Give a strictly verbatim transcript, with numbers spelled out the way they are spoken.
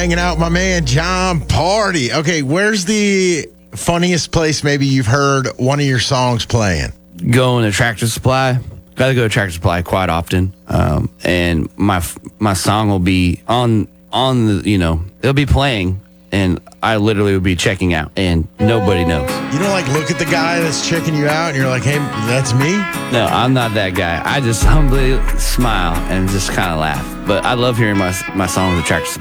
Hanging out with my man, Jon Pardi. Okay, where's the funniest place maybe you've heard one of your songs playing? Going to Tractor Supply. Got to go to Tractor Supply quite often. Um, and my my song will be on, on the, you know, it'll be playing, and I literally will be checking out, and nobody knows. You don't like look at the guy that's checking you out and you're like, hey, that's me? No, I'm not that guy. I just humbly smile and just kind of laugh. But I love hearing my my songs at Tractor Supply.